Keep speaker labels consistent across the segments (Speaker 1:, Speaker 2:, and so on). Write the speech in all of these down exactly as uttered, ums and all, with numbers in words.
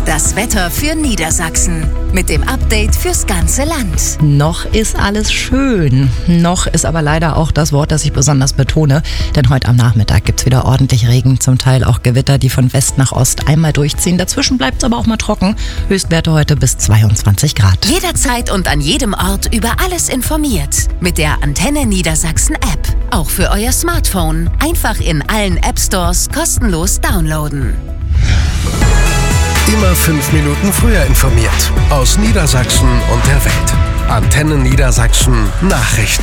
Speaker 1: Das Wetter für Niedersachsen mit dem Update fürs ganze Land.
Speaker 2: Noch ist alles schön. Noch ist aber leider auch das Wort, das ich besonders betone. Denn heute am Nachmittag gibt es wieder ordentlich Regen, zum Teil auch Gewitter, die von West nach Ost einmal durchziehen. Dazwischen bleibt es aber auch mal trocken. Höchstwerte heute bis zweiundzwanzig Grad.
Speaker 1: Jederzeit und an jedem Ort über alles informiert. Mit der Antenne Niedersachsen App. Auch für euer Smartphone. Einfach in allen App Stores kostenlos downloaden.
Speaker 3: Immer fünf Minuten früher informiert. Aus Niedersachsen und der Welt. Antenne Niedersachsen Nachrichten.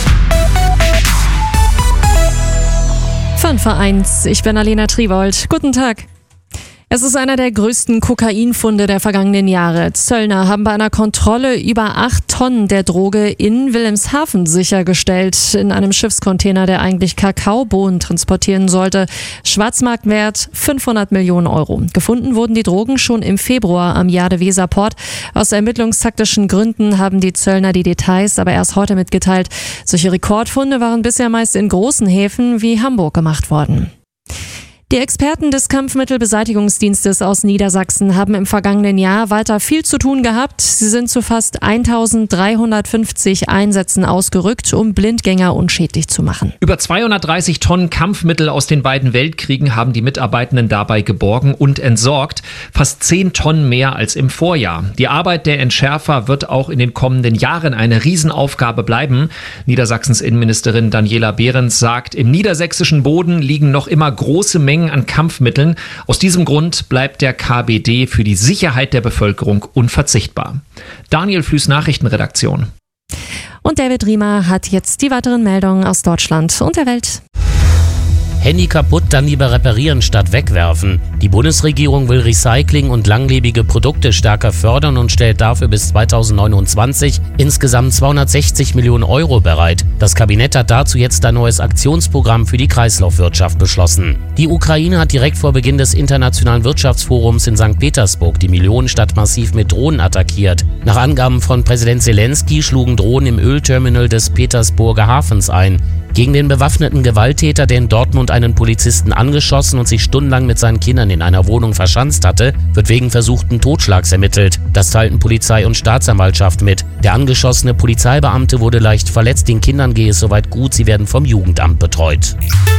Speaker 4: fünf vor eins, ich bin Alena Triwold. Guten Tag. Es ist einer der größten Kokainfunde der vergangenen Jahre. Zöllner haben bei einer Kontrolle über acht Tonnen der Droge in Wilhelmshaven sichergestellt. In einem Schiffscontainer, der eigentlich Kakaobohnen transportieren sollte. Schwarzmarktwert fünfhundert Millionen Euro. Gefunden wurden die Drogen schon im Februar am Jade-Weser-Port. Aus ermittlungstaktischen Gründen haben die Zöllner die Details aber erst heute mitgeteilt. Solche Rekordfunde waren bisher meist in großen Häfen wie Hamburg gemacht worden. Die Experten des Kampfmittelbeseitigungsdienstes aus Niedersachsen haben im vergangenen Jahr weiter viel zu tun gehabt. Sie sind zu fast eintausenddreihundertfünfzig Einsätzen ausgerückt, um Blindgänger unschädlich zu machen.
Speaker 5: Über zweihundertdreißig Tonnen Kampfmittel aus den beiden Weltkriegen haben die Mitarbeitenden dabei geborgen und entsorgt. Fast zehn Tonnen mehr als im Vorjahr. Die Arbeit der Entschärfer wird auch in den kommenden Jahren eine Riesenaufgabe bleiben. Niedersachsens Innenministerin Daniela Behrens sagt, im niedersächsischen Boden liegen noch immer große Mengen an Kampfmitteln. Aus diesem Grund bleibt der K B D für die Sicherheit der Bevölkerung unverzichtbar. Daniel Flüß, Nachrichtenredaktion.
Speaker 4: Und David Riemer hat jetzt die weiteren Meldungen aus Deutschland und der Welt.
Speaker 6: Handy kaputt, dann lieber reparieren statt wegwerfen. Die Bundesregierung will Recycling und langlebige Produkte stärker fördern und stellt dafür bis zweitausendneunundzwanzig insgesamt zweihundertsechzig Millionen Euro bereit. Das Kabinett hat dazu jetzt ein neues Aktionsprogramm für die Kreislaufwirtschaft beschlossen. Die Ukraine hat direkt vor Beginn des Internationalen Wirtschaftsforums in Sankt Petersburg die Millionenstadt massiv mit Drohnen attackiert. Nach Angaben von Präsident Zelensky schlugen Drohnen im Ölterminal des Petersburger Hafens ein. Gegen den bewaffneten Gewalttäter, der in Dortmund einen Polizisten angeschossen und sich stundenlang mit seinen Kindern in einer Wohnung verschanzt hatte, wird wegen versuchten Totschlags ermittelt. Das teilten Polizei und Staatsanwaltschaft mit. Der angeschossene Polizeibeamte wurde leicht verletzt. Den Kindern gehe es soweit gut, sie werden vom Jugendamt betreut.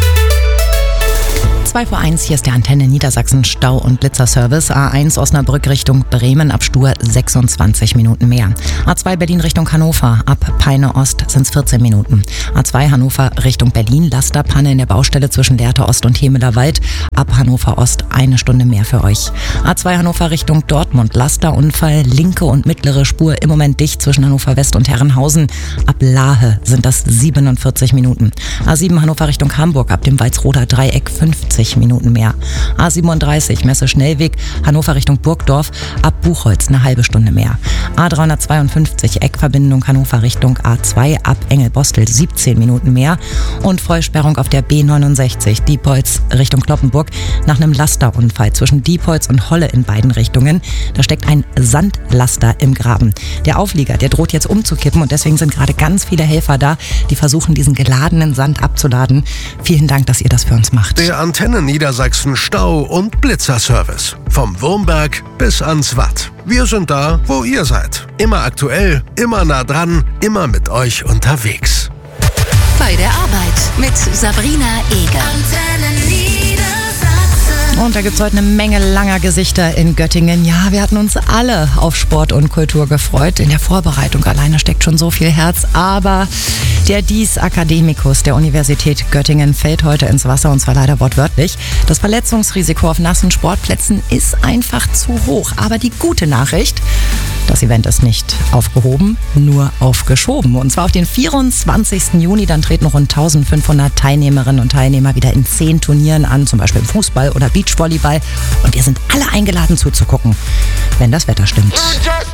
Speaker 2: zwei vor eins, hier ist der Antenne Niedersachsen Stau- und Blitzerservice. A eins Osnabrück Richtung Bremen ab Stur sechsundzwanzig Minuten mehr. A zwei Berlin Richtung Hannover ab Peine Ost sind es vierzehn Minuten. A zwei Hannover Richtung Berlin, Lasterpanne in der Baustelle zwischen Lehrte Ost und Hemeler Wald. Ab Hannover Ost eine Stunde mehr für euch. A zwei Hannover Richtung Dortmund, Lasterunfall, linke und mittlere Spur im Moment dicht zwischen Hannover West und Herrenhausen. Ab Lahe sind das siebenundvierzig Minuten. A sieben Hannover Richtung Hamburg ab dem Walsroder Dreieck fünfzig Minuten mehr. A siebenunddreißig Messe-Schnellweg, Hannover Richtung Burgdorf, ab Buchholz eine halbe Stunde mehr. A dreihundertzweiundfünfzig Eckverbindung Hannover Richtung A zwei, ab Engelbostel siebzehn Minuten mehr. Und Vollsperrung auf der B neunundsechzig Diepholz Richtung Cloppenburg nach einem Lasterunfall zwischen Diepholz und Holle in beiden Richtungen. Da steckt ein Sandlaster im Graben. Der Auflieger, der droht jetzt umzukippen und deswegen sind gerade ganz viele Helfer da, die versuchen, diesen geladenen Sand abzuladen. Vielen Dank, dass ihr das für uns macht.
Speaker 3: Der Antenne Niedersachsen Stau- und Blitzerservice. Vom Wurmberg bis ans Watt. Wir sind da, wo ihr seid. Immer aktuell, immer nah dran, immer mit euch unterwegs.
Speaker 1: Bei der Arbeit mit Sabrina Eger.
Speaker 2: Und da gibt's heute eine Menge langer Gesichter in Göttingen. Ja, wir hatten uns alle auf Sport und Kultur gefreut. In der Vorbereitung alleine steckt schon so viel Herz. Aber der Dies Academicus der Universität Göttingen fällt heute ins Wasser, und zwar leider wortwörtlich. Das Verletzungsrisiko auf nassen Sportplätzen ist einfach zu hoch. Aber die gute Nachricht: Das Event ist nicht aufgehoben, nur aufgeschoben. Und zwar auf den vierundzwanzigsten Juni. Dann treten rund eintausendfünfhundert Teilnehmerinnen und Teilnehmer wieder in zehn Turnieren an, zum Beispiel im Fußball oder Beachvolleyball. Und ihr sind alle eingeladen zuzugucken, wenn das Wetter stimmt.